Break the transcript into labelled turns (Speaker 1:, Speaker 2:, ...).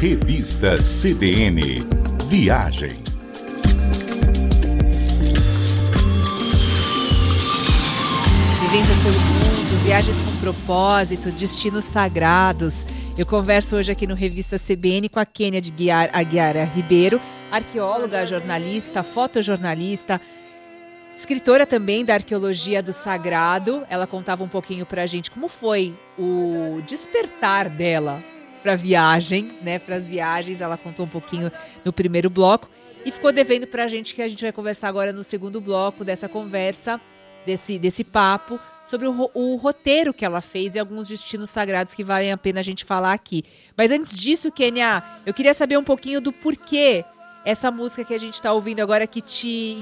Speaker 1: Revista CBN Viagem.
Speaker 2: Vivências pelo mundo, viagens com propósito, destinos sagrados. Eu converso hoje aqui no Revista CBN com a Kênia de Aguiar Ribeiro, arqueóloga, jornalista, fotojornalista, escritora também da arqueologia do sagrado. Ela contava um pouquinho pra gente como foi o despertar dela pra viagem, né? Para as viagens, ela contou um pouquinho no primeiro bloco e ficou devendo pra gente, que a gente vai conversar agora no segundo bloco dessa conversa, desse papo, sobre o roteiro que ela fez e alguns destinos sagrados que valem a pena a gente falar aqui. Mas antes disso, Kênia, eu queria saber um pouquinho do porquê essa música que a gente está ouvindo agora que te